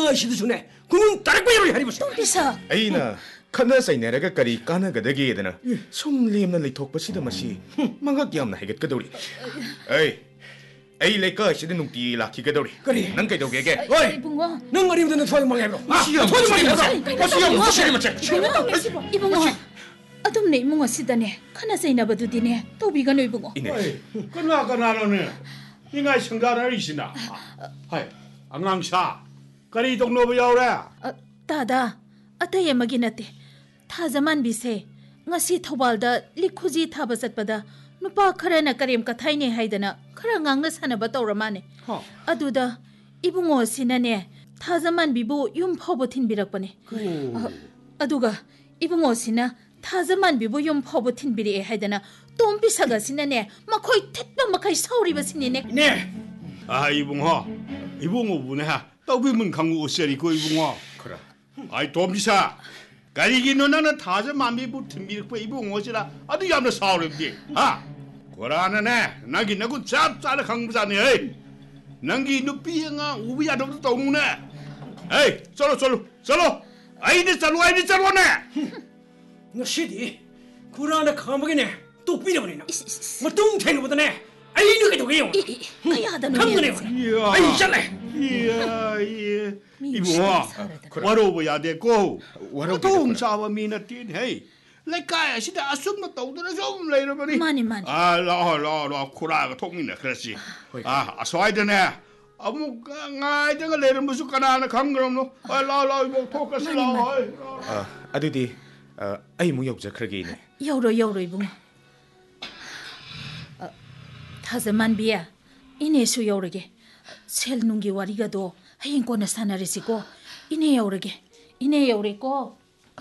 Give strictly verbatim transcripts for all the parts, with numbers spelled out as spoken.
시드수네 구문 따락바이를 하리보세요. 똥비사. ꯑꯩꯅ ꯈꯠꯅ ꯆꯩꯅꯔꯒ ꯀꯔꯤ ꯀꯥꯟꯅꯒꯗꯒꯦꯗꯅ ꯁꯨꯝ ꯂꯦꯝꯅ ꯂꯩꯊꯣꯛꯄꯁꯤꯗ ꯃꯁꯤ ꯃꯉꯛ ꯌꯥꯝꯅ ꯍꯩꯒꯠꯀꯗꯧꯔꯤ. ꯑꯩ ꯑꯩ ꯂꯩꯀꯥꯏꯁꯤꯗ ꯅꯨꯡꯇꯤꯒꯤ ꯂꯥꯛꯈꯤꯒꯗꯧꯔꯤ. ꯀꯔꯤ? ꯅꯪ ꯀꯩꯗꯧꯒꯦꯒꯦ? 어이, 이봉아. 넌 어리부터는 소용 망해 bro. ꯃꯁꯤ ꯌꯥꯝ 소용 망해 bro. ꯃꯁꯤ ꯌꯥꯝ 무시하는 ꯃꯆꯦ. 이봉아. ꯑꯗꯨꯝꯅ ꯏꯃꯨꯡ ꯑꯁꯤꯗꯅꯦ ꯈꯟꯅ ꯆꯩꯅꯕꯗꯨꯗꯤꯅꯦ ꯇꯧꯕꯤꯒꯅꯨ 이봉아. 이네. 그나 그나로네 이가 성가라이시나. 하이 안강사 그리 동로부 야오래. 다다 ꯑꯇꯩ ꯑꯃꯒꯤ ꯅꯠꯇꯦ. ꯊꯥꯖꯃꯥꯟꯕꯤꯁꯦ ꯉꯁꯤ ꯊꯧꯕꯥꯜꯗ ꯂꯤꯈꯨꯖꯤ ꯊꯥꯕ ꯆꯠꯄꯗ ꯅꯨꯄꯥ ꯈꯔꯅ ꯀꯔꯦꯝ ꯀꯊꯥꯏꯅꯦ ꯍꯥꯏꯗꯅ ꯈꯔ ꯉꯥꯡꯅ ꯁꯥꯟꯅꯕ ꯇꯧꯔ ꯃꯥꯅꯦ. ꯑꯗꯨꯗ 이봉호 씨ꯅꯅꯦ ꯊꯥꯖꯃꯥꯟꯕꯤꯕꯨ ꯌꯨꯝ ꯐꯥꯎꯕ ꯊꯤꯟꯕꯤꯔꯛꯄꯅꯦ. ꯑꯗꯨꯒ 이봉호 씨나 타자만비부 용 퍼부 틴비리에 하이다나 똥비사가 시네네 마코이 택방 마카이 사오리바 시네네. 네. 아 이봉호 이봉호 분해하 떡비문 강구 오셔리고 이봉호. 그래. 아이 똥비사 가리기 누나는 타자만비부 틴비리고 이봉호시라 아주 얌나 사오리지. 아 고라나네 나기 나고 짭짤한 강부자네. 에이 난기 누비영아 우비야도 떠오네. 에이 쏠로 쏠로 쏠로 아이디 쏠로 아이디 쏠로네. 너시디 구라나 강하게네 또 삐려버리나. 뭐 뚱탱이보다네 아이는 게 도게요. 가야하다는 강근해. 아이 잘래. 이야 이 이봉호 와로보야 되고 와로동 사와미나 띠네. 레카야 시다 아숨나 떠우더라 좀 레이러버리. 많이 많이. 아 라라라 쿠라가 통이네 그렇지. 아 아소아이드네. 아무 가이드가 레르 무슨 까나나 강그럼노. 아 라라 이거 토카슬라. 아 아두디 ꯑꯩ ꯑꯃꯨꯛ ꯌꯧꯖꯈ꯭ꯔꯒꯦꯅꯦ. 여우러 여우러 이봉아. 타자만비야 이내수 여우르게. 셀농기 와리가도 하인 거나 사나리시고 이내 여우르게. 이내 여우르고.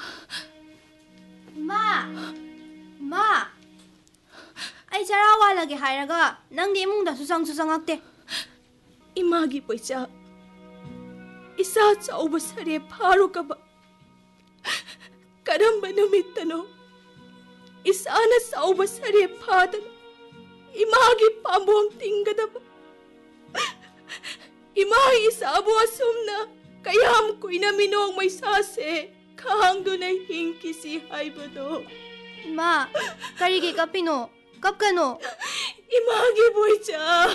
마! 마! 아이 자라 와라게 하이라가 낭디 이몽다 수상수상학대. 이마기 보이자 이사 짜오바 사리에 파로가봐 karamba numitano isana sauba sari padan imagi pambong tinggadaba imagi isabu asumna kayam ko inaminong may sase kahangdo na hingkisi haibado. Ma, karigi kapino kapkano imagi boyja